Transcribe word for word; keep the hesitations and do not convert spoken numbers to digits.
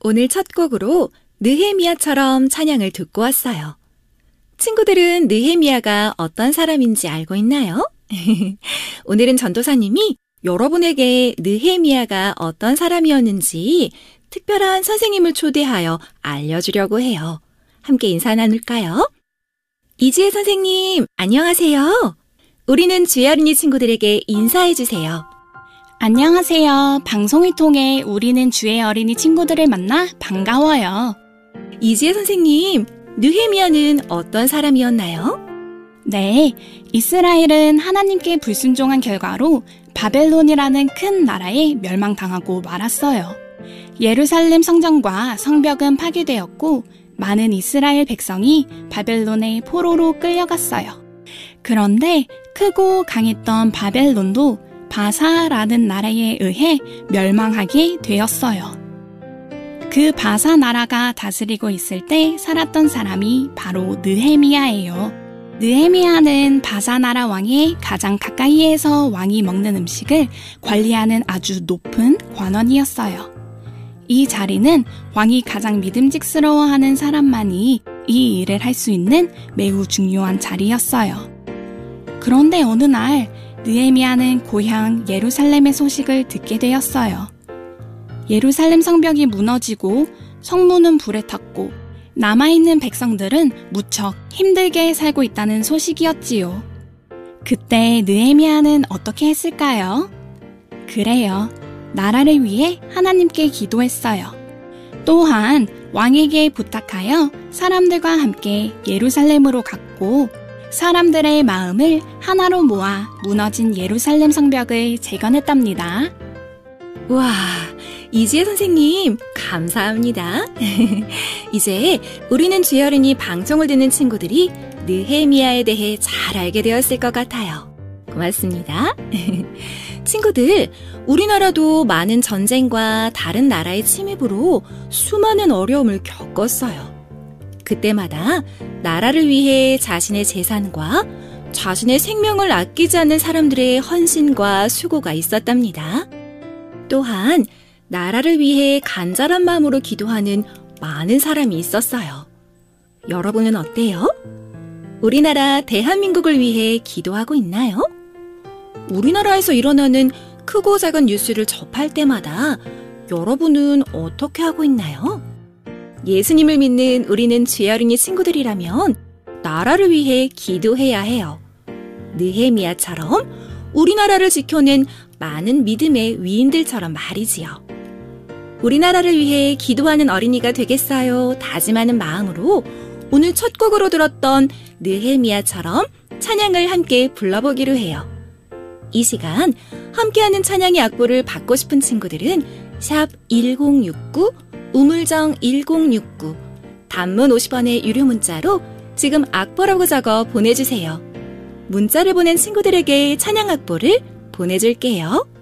오늘 첫 곡으로 느헤미야처럼 찬양을 듣고 왔어요. 친구들은 느헤미야가 어떤 사람인지 알고 있나요? 오늘은 전도사님이 여러분에게 느헤미야가 어떤 사람이었는지 특별한 선생님을 초대하여 알려주려고 해요. 함께 인사 나눌까요? 이지혜 선생님, 안녕하세요. 우리는 주의 어린이 친구들에게 인사해 주세요. 안녕하세요. 방송을 통해 우리는 주의 어린이 친구들을 만나 반가워요. 이지혜 선생님, 느헤미야는 어떤 사람이었나요? 네, 이스라엘은 하나님께 불순종한 결과로 바벨론이라는 큰 나라에 멸망당하고 말았어요. 예루살렘 성전과 성벽은 파괴되었고 많은 이스라엘 백성이 바벨론의 포로로 끌려갔어요. 그런데 크고 강했던 바벨론도 바사라는 나라에 의해 멸망하게 되었어요. 그 바사 나라가 다스리고 있을 때 살았던 사람이 바로 느헤미야예요. 느헤미야는 바사 나라 왕의 가장 가까이에서 왕이 먹는 음식을 관리하는 아주 높은 관원이었어요. 이 자리는 왕이 가장 믿음직스러워하는 사람만이 이 일을 할 수 있는 매우 중요한 자리였어요. 그런데 어느 날 느헤미야는 고향 예루살렘의 소식을 듣게 되었어요. 예루살렘 성벽이 무너지고 성문은 불에 탔고 남아있는 백성들은 무척 힘들게 살고 있다는 소식이었지요. 그때 느헤미야는 어떻게 했을까요? 그래요. 나라를 위해 하나님께 기도했어요. 또한 왕에게 부탁하여 사람들과 함께 예루살렘으로 갔고 사람들의 마음을 하나로 모아 무너진 예루살렘 성벽을 재건했답니다. 와, 이지혜 선생님 감사합니다. 이제 우리는 주의 어린이 방송을 듣는 친구들이 느헤미야에 대해 잘 알게 되었을 것 같아요. 고맙습니다. 친구들, 우리나라도 많은 전쟁과 다른 나라의 침입으로 수많은 어려움을 겪었어요. 그때마다 나라를 위해 자신의 재산과 자신의 생명을 아끼지 않는 사람들의 헌신과 수고가 있었답니다. 또한 나라를 위해 간절한 마음으로 기도하는 많은 사람이 있었어요. 여러분은 어때요? 우리나라 대한민국을 위해 기도하고 있나요? 우리나라에서 일어나는 크고 작은 뉴스를 접할 때마다 여러분은 어떻게 하고 있나요? 예수님을 믿는 우리는 주의 어린이 친구들이라면 나라를 위해 기도해야 해요. 느헤미야처럼 우리나라를 지켜낸 많은 믿음의 위인들처럼 말이지요. 우리나라를 위해 기도하는 어린이가 되겠어요 다짐하는 마음으로 오늘 첫 곡으로 들었던 느헤미야처럼 찬양을 함께 불러보기로 해요. 이 시간 함께하는 찬양의 악보를 받고 싶은 친구들은 샵 일공육구 우물정 일공육구 단문 오십 원의 유료 문자로 지금 악보라고 적어 보내주세요. 문자를 보낸 친구들에게 찬양 악보를 보내줄게요.